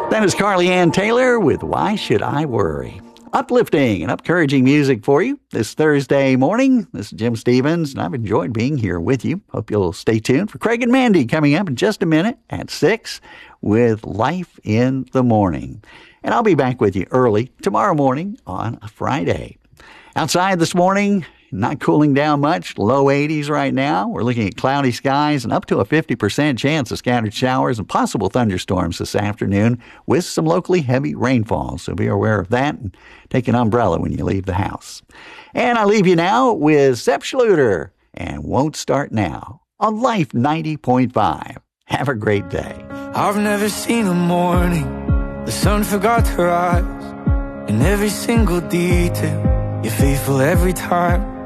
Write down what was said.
That is Carly Ann Taylor with Why Should I Worry? Uplifting and encouraging music for you this Thursday morning. This is Jim Stevens, and I've enjoyed being here with you. Hope you'll stay tuned for Craig and Mandy coming up in just a minute at 6 with Life in the Morning. And I'll be back with you early tomorrow morning on a Friday. Outside this morning, not cooling down much, low 80s right now. We're looking at cloudy skies and up to a 50% chance of scattered showers and possible thunderstorms this afternoon with some locally heavy rainfall. So be aware of that and take an umbrella when you leave the house. And I leave you now with Sepp Schluter and Won't Start Now on Life 90.5. Have a great day. I've never seen a morning the sun forgot to rise. In every single detail, you're faithful every time.